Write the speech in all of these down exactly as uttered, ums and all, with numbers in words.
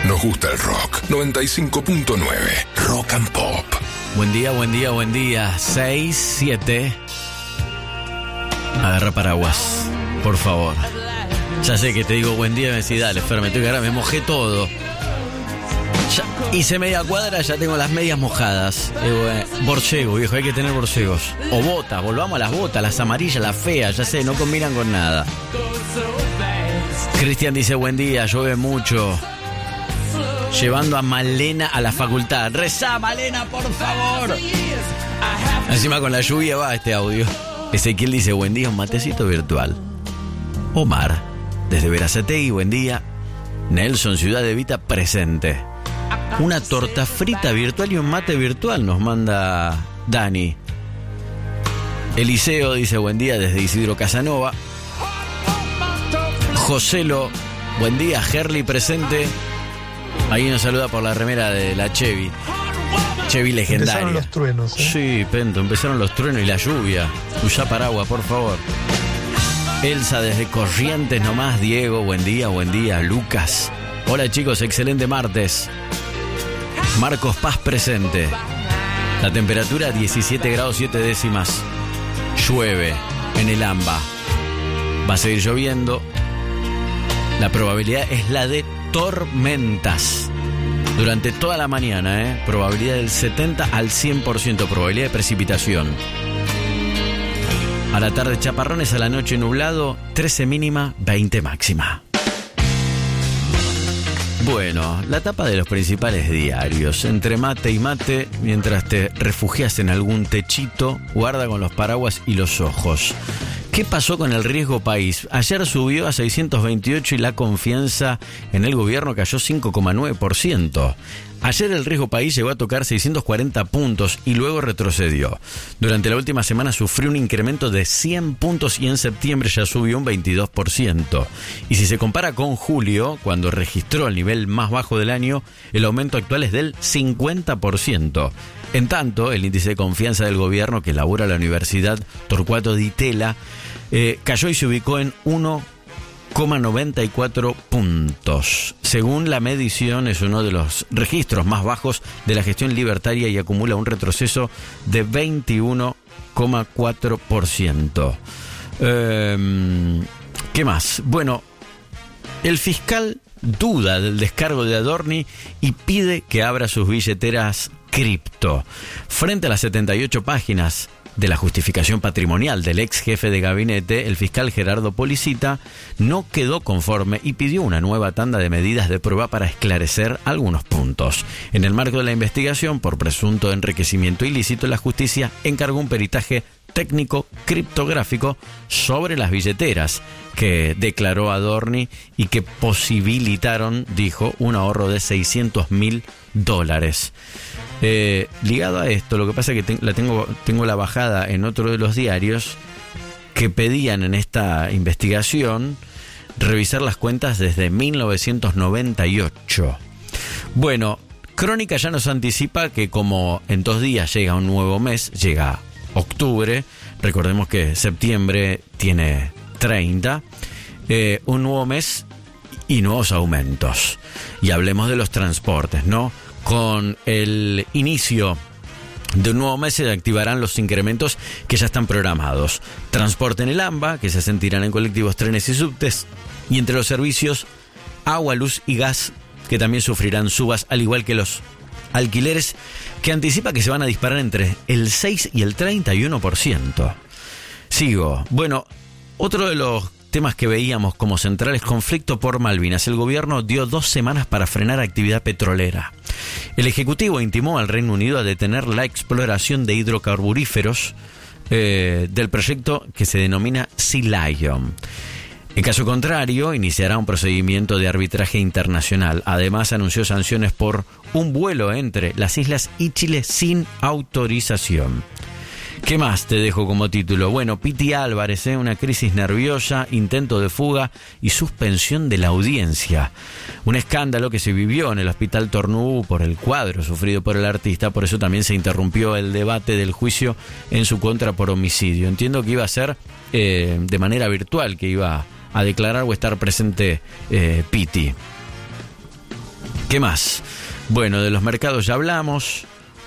Nos gusta el rock. noventa y cinco punto nueve Rock and Pop. Buen día, buen día, buen día. seis, siete. Agarra paraguas, por favor. Ya sé que te digo buen día y me decís, dale, Fer, me estoy que ahora me mojé todo. Ya hice media cuadra, ya tengo las medias mojadas. Eh, bueno, borcego, viejo, hay que tener borcegos. O botas, volvamos a las botas, las amarillas, las feas, ya sé, no combinan con nada. Cristian dice, buen día, llueve mucho. Llevando a Malena a la facultad. Rezá, Malena, por favor. Encima con la lluvia va este audio. Ezequiel dice, buen día, un matecito virtual. Omar, desde Verazategui, buen día. Nelson, Ciudad de Vita, presente. Una torta frita virtual y un mate virtual nos manda Dani. Eliseo dice, buen día, desde Isidro Casanova. Joselo, buen día, Gerli, presente. Ahí nos saluda por la remera de la Chevy. Chevy legendaria. Empezaron los truenos, ¿eh? Sí, Pento, empezaron los truenos y la lluvia. Usa paraguas, por favor. Elsa desde Corrientes nomás. Diego, buen día, buen día. Lucas. Hola chicos, excelente martes. Marcos Paz presente. La temperatura diecisiete grados siete décimas. Llueve en el AMBA. Va a seguir lloviendo. La probabilidad es la de tormentas durante toda la mañana, ¿eh? Probabilidad del setenta al cien por ciento, probabilidad de precipitación. A la tarde chaparrones, a la noche nublado, trece mínima, veinte máxima. Bueno, la tapa de los principales diarios. Entre mate y mate, mientras te refugias en algún techito, guarda con los paraguas y los ojos. ¿Qué pasó con el riesgo país? Ayer subió a seiscientos veintiocho y la confianza en el gobierno cayó cinco coma nueve por ciento. Ayer el riesgo país llegó a tocar seiscientos cuarenta puntos y luego retrocedió. Durante la última semana sufrió un incremento de cien puntos y en septiembre ya subió un veintidós por ciento. Y si se compara con julio, cuando registró el nivel más bajo del año, el aumento actual es del cincuenta por ciento. En tanto, el índice de confianza del gobierno que elabora la Universidad Torcuato Di Tella eh, cayó y se ubicó en uno coma noventa y cuatro puntos. Según la medición, es uno de los registros más bajos de la gestión libertaria y acumula un retroceso de veintiuno coma cuatro por ciento. Eh, ¿Qué más? Bueno, el fiscal duda del descargo de Adorni y pide que abra sus billeteras cripto. Frente a las setenta y ocho páginas de la justificación patrimonial del ex jefe de gabinete, el fiscal Gerardo Policita no quedó conforme y pidió una nueva tanda de medidas de prueba para esclarecer algunos puntos. En el marco de la investigación por presunto enriquecimiento ilícito, la justicia encargó un peritaje técnico criptográfico sobre las billeteras que declaró Adorni y que posibilitaron, dijo, un ahorro de seiscientos mil dólares. Eh, ligado a esto, lo que pasa es que te, la tengo, tengo la bajada en otro de los diarios que pedían en esta investigación revisar las cuentas desde mil novecientos noventa y ocho. Bueno, Crónica ya nos anticipa que como en dos días llega un nuevo mes, llega octubre, recordemos que septiembre tiene treinta, eh, un nuevo mes y nuevos aumentos. Y hablemos de los transportes, ¿no? Con el inicio de un nuevo mes se activarán los incrementos que ya están programados. Transporte en el AMBA, que se sentirán en colectivos, trenes y subtes. Y entre los servicios, agua, luz y gas, que también sufrirán subas, al igual que los alquileres, que anticipa que se van a disparar entre el seis y el treinta y uno por ciento. Sigo. Bueno, otro de los temas que veíamos como centrales, conflicto por Malvinas. El gobierno dio dos semanas para frenar actividad petrolera. El Ejecutivo intimó al Reino Unido a detener la exploración de hidrocarburíferos eh, del proyecto que se denomina Sea Lion. En caso contrario, iniciará un procedimiento de arbitraje internacional. Además, anunció sanciones por un vuelo entre las islas y Chile sin autorización. ¿Qué más te dejo como título? Bueno, Piti Álvarez, ¿eh? Una crisis nerviosa, intento de fuga y suspensión de la audiencia. Un escándalo que se vivió en el Hospital Tornú por el cuadro sufrido por el artista, por eso también se interrumpió el debate del juicio en su contra por homicidio. Entiendo que iba a ser eh, de manera virtual, que iba a declarar o estar presente eh, Piti. ¿Qué más? Bueno, de los mercados ya hablamos.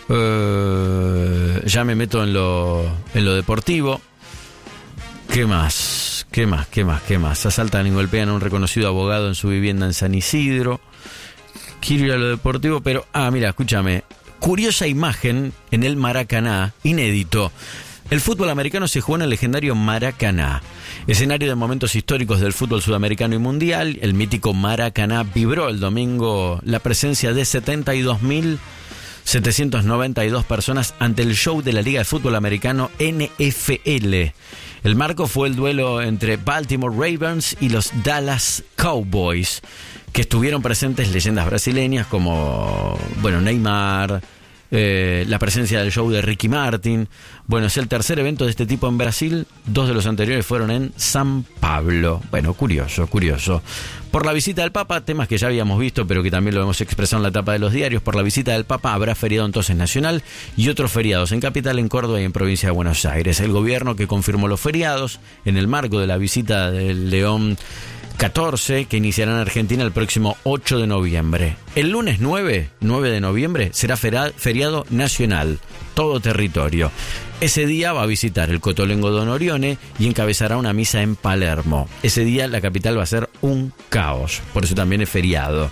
Uh, ya me meto en lo, en lo deportivo. ¿Qué más? ¿Qué más? ¿Qué más? ¿Qué más? Asaltan y golpean a un reconocido abogado en su vivienda en San Isidro. Quiero ir a lo deportivo, pero... Ah, mira, escúchame. Curiosa imagen en el Maracaná, inédito. El fútbol americano se jugó en el legendario Maracaná, escenario de momentos históricos del fútbol sudamericano y mundial. El mítico Maracaná vibró el domingo la presencia de setenta y dos mil setecientas noventa y dos personas ante el show de la Liga de Fútbol Americano N F L. El marco fue el duelo entre Baltimore Ravens y los Dallas Cowboys, que estuvieron presentes leyendas brasileñas como, bueno, Neymar, eh, la presencia del show de Ricky Martin. Bueno, es el tercer evento de este tipo en Brasil. Dos de los anteriores fueron en San Pablo. Bueno, curioso, curioso. Por la visita del Papa, temas que ya habíamos visto, pero que también lo hemos expresado en la tapa de los diarios. Por la visita del Papa habrá feriado entonces nacional y otros feriados en Capital, en Córdoba y en Provincia de Buenos Aires. El gobierno que confirmó los feriados en el marco de la visita del León catorce, que iniciará en Argentina el próximo ocho de noviembre. El lunes nueve, nueve de noviembre será feriado nacional, todo territorio. Ese día va a visitar el Cotolengo Don Orione y encabezará una misa en Palermo. Ese día la capital va a ser un caos, por eso también es feriado.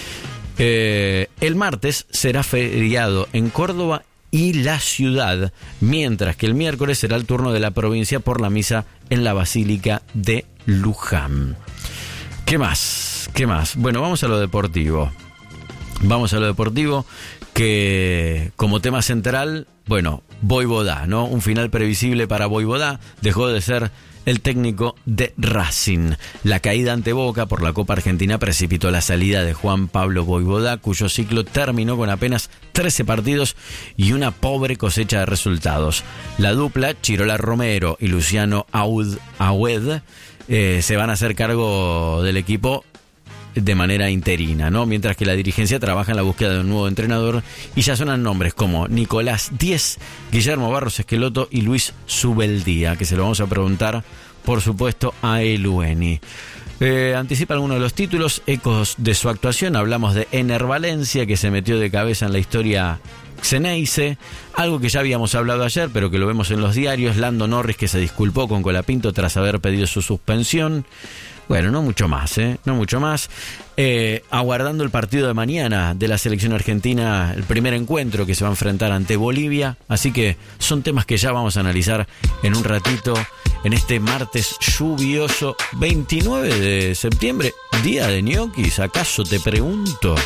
Eh, el martes será feriado en Córdoba y la ciudad, mientras que el miércoles será el turno de la provincia por la misa en la Basílica de Luján. ¿Qué más? ¿Qué más? Bueno, vamos a lo deportivo. Vamos a lo deportivo, que como tema central, bueno, Voivodá, ¿no? Un final previsible para Voivodá. Dejó de ser el técnico de Racing. La caída ante Boca por la Copa Argentina precipitó la salida de Juan Pablo Voivodá, cuyo ciclo terminó con apenas trece partidos y una pobre cosecha de resultados. La dupla, Chirola Romero y Luciano Aud, Aued, eh, se van a hacer cargo del equipo de manera interina, ¿no? Mientras que la dirigencia trabaja en la búsqueda de un nuevo entrenador y ya suenan nombres como Nicolás Díez, Guillermo Barros Esqueloto y Luis Subeldía, que se lo vamos a preguntar, por supuesto, a Elueni. Eh, anticipa algunos de los títulos, ecos de su actuación. Hablamos de Ener Valencia, que se metió de cabeza en la historia Xeneize, algo que ya habíamos hablado ayer, pero que lo vemos en los diarios. Lando Norris, que se disculpó con Colapinto tras haber pedido su suspensión. Bueno, no mucho más, ¿eh? No mucho más. Eh, aguardando el partido de mañana de la selección argentina, el primer encuentro que se va a enfrentar ante Bolivia. Así que son temas que ya vamos a analizar en un ratito, en este martes lluvioso, veintinueve de septiembre, día de ñoquis. ¿Acaso te pregunto?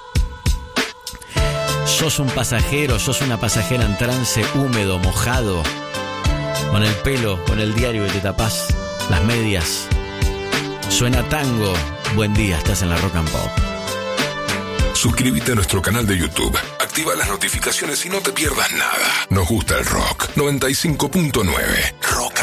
¿Sos un pasajero, sos una pasajera en trance húmedo, mojado, con el pelo, con el diario que te tapás, las medias? Suena tango. Buen día, estás en la Rock and Pop. Suscríbete a nuestro canal de YouTube, activa las notificaciones y no te pierdas nada. Nos gusta el rock. noventa y cinco punto nueve Rock